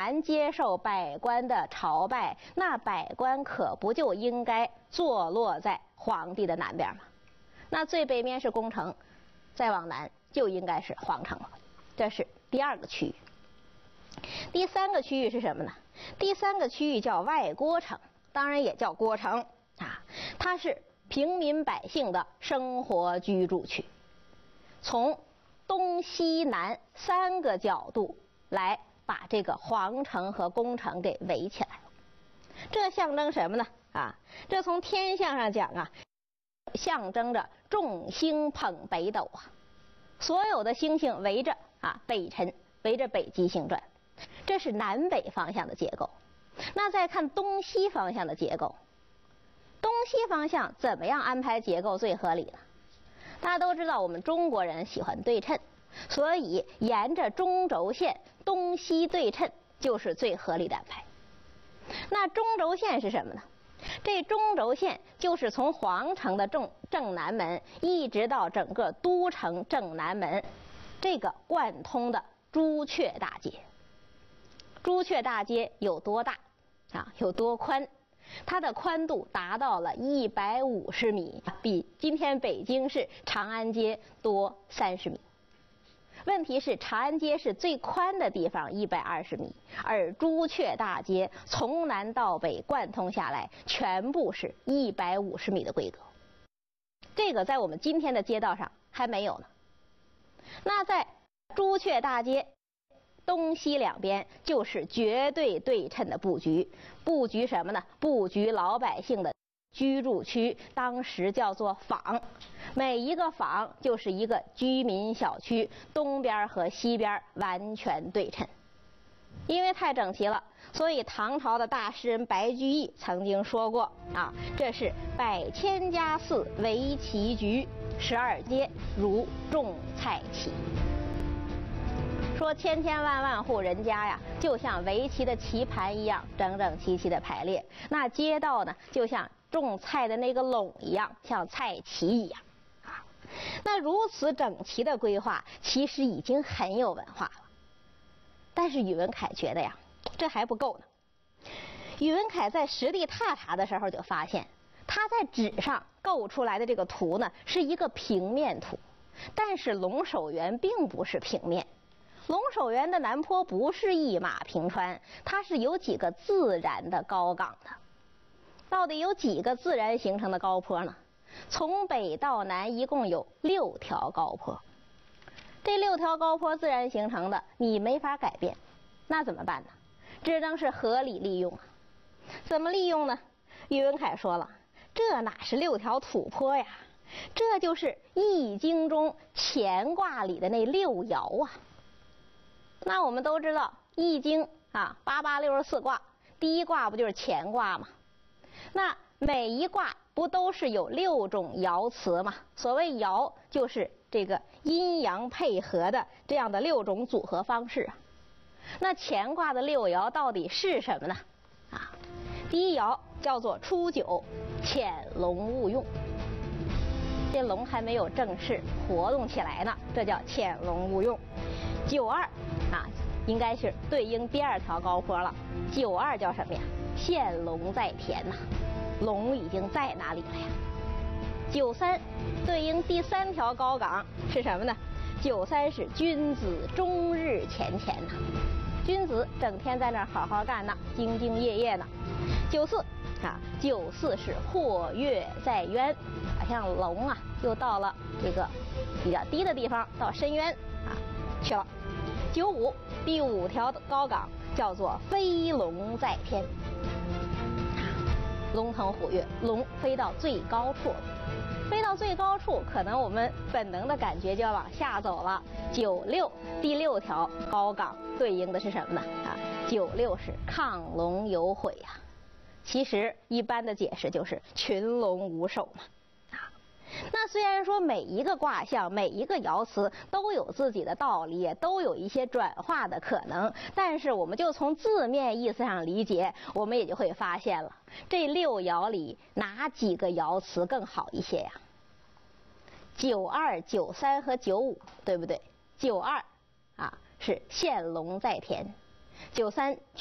然接受百官的朝拜，那百官可不就应该坐落在皇帝的南边吗？那最北面是宫城，再往南就应该是皇城了。这是第二个区域。第三个区域是什么呢？第三个区域叫外郭城，当然也叫郭城啊，它是平民百姓的生活居住区，从东西南三个角度来把这个皇城和宫城给围起来了。这象征什么呢？这从天象上讲象征着众星捧北斗啊，所有的星星围着北辰，围着北极星转，这是南北方向的结构。那再看东西方向的结构，东西方向怎么样安排结构最合理呢？大家都知道我们中国人喜欢对称，所以沿着中轴线东西对称就是最合理的安排。那中轴线是什么呢？这中轴线就是从皇城的正南门一直到整个都城正南门，这个贯通的朱雀大街。朱雀大街有多大有多宽？它的宽度达到了150米，比今天北京市长安街多30米。问题是长安街是最宽的地方120米，而朱雀大街从南到北贯通下来全部是150米的规格，这个在我们今天的街道上还没有呢。那在朱雀大街东西两边就是绝对对称的布局，布局什么呢？布局老百姓的居住区，当时叫做坊，每一个坊就是一个居民小区，东边和西边完全对称。因为太整齐了，所以唐朝的大诗人白居易曾经说过这是100千家寺围棋局，12街如种菜畦。说千千万万户人家就像围棋的棋盘一样整整齐齐的排列，那街道呢就像种菜的那个垄一样，像菜畦一样那如此整齐的规划其实已经很有文化了。但是宇文恺觉得这还不够呢。宇文恺在实地踏查的时候就发现，他在纸上构出来的这个图呢是一个平面图，但是龙首原并不是平面。龙首原的南坡不是一马平川，它是有几个自然的高岗的。到底有几个自然形成的高坡呢？从北到南一共有6条高坡。这6条高坡自然形成的，你没法改变，那怎么办呢？只能是合理利用怎么利用呢？宇文恺说了，这哪是6条土坡呀，这就是《易经》中乾卦里的那6爻那我们都知道《易经》8864卦，第一卦不就是乾卦吗？那每一卦不都是有6种爻辞吗？所谓爻就是这个阴阳配合的这样的6种组合方式那乾卦的6爻到底是什么呢？第一爻叫做初九，潜龙勿用。这龙还没有正式活动起来呢，这叫潜龙勿用。92应该是对应第2条高坡了。92叫什么呀？现龙在田龙已经在哪里了呀？93对应第3条高岗是什么呢？93是君子终日乾君子整天在那儿好好干呢，兢兢业业呢。94是或跃在渊，好像龙又到了这个比较低的地方，到深渊去了。95第5条高岗叫做飞龙在天，龙腾虎跃，龙飞到最高处了。飞到最高处，可能我们本能的感觉就要往下走了。96第6条高岗对应的是什么呢？96是亢龙有悔其实一般的解释就是群龙无首嘛那虽然说每一个卦象每一个爻辞都有自己的道理，都有一些转化的可能，但是我们就从字面意思上理解，我们也就会发现了这6爻里哪几个爻辞更好一些呀？92、93和95，对不对？92是现龙在田，93